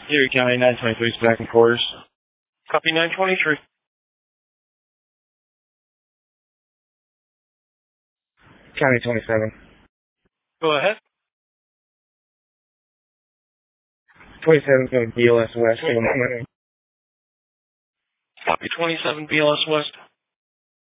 Erie County 923 is back in quarters. Copy 923. County 27. Go ahead. 27 going BLS West. Copy 27 BLS West.